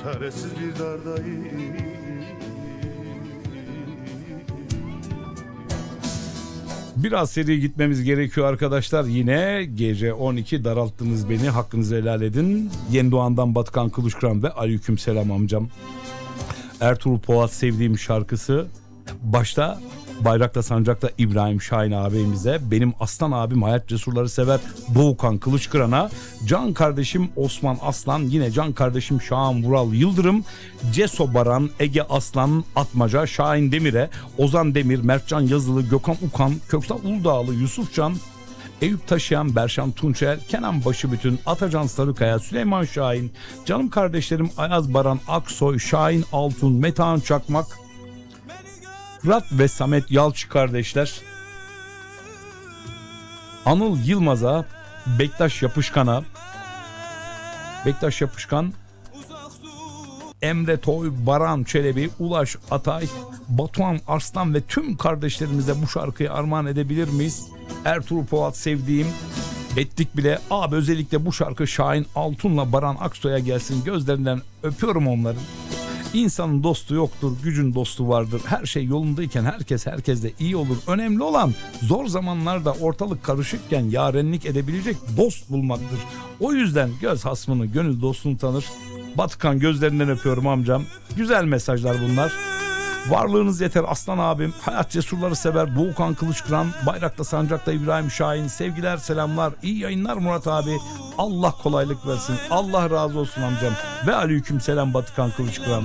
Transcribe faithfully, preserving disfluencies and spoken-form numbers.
çaresiz bir dardayım. Biraz seri gitmemiz gerekiyor arkadaşlar. Yine gece on iki daralttınız beni. Hakkınızı helal edin. Yeni Doğan'dan Batıkan Kılıçkıran ve aleykümselam amcam. Ertuğrul Polat sevdiğim şarkısı. Başta Bayrakta Sancakta İbrahim Şahin ağabeyimize, benim aslan abim Hayat Cesurları sever Doğukan Kılıçkıran'a, can kardeşim Osman Aslan, yine can kardeşim Şahan Vural Yıldırım, Ceso Baran, Ege Aslan Atmaca, Şahin Demir'e, Ozan Demir, Mertcan Yazılı, Gökhan Ukan, Köksal Uludağlı, Yusufcan, Eyüp Taşıyan, Berşan Tunçer, Kenan Başıbütün, Atacan Sarıkaya, Süleyman Şahin, canım kardeşlerim Ayaz Baran Aksoy, Şahin Altun, Metehan Çakmak, Fırat ve Samet Yalçı kardeşler, Anıl Yılmaz'a, Bektaş Yapışkan'a, Bektaş Yapışkan, Emre Toy, Baran Çelebi, Ulaş Atay, Batuhan Arslan ve tüm kardeşlerimize bu şarkıyı armağan edebilir miyiz? Ertuğrul Polat sevdiğim, ettik bile. Abi özellikle bu şarkı Şahin Altun'la Baran Aksoy'a gelsin. Gözlerinden öpüyorum onların. İnsanın dostu yoktur, gücün dostu vardır. Her şey yolundayken herkes herkesle iyi olur. Önemli olan zor zamanlarda ortalık karışıkken yarenlik edebilecek dost bulmaktır. O yüzden göz hasmını, gönül dostunu tanır. Batıkan, gözlerinden öpüyorum amcam. Güzel mesajlar bunlar. Varlığınız yeter aslan abim. Hayat Cesurları sever Doğukan Kılıçkıran, Bayrakta Sancakta İbrahim Şahin. Sevgiler, selamlar, iyi yayınlar Murat abi. Allah kolaylık versin. Allah razı olsun amcam. Ve aleyküm selam Batıkan Kılıçkıran.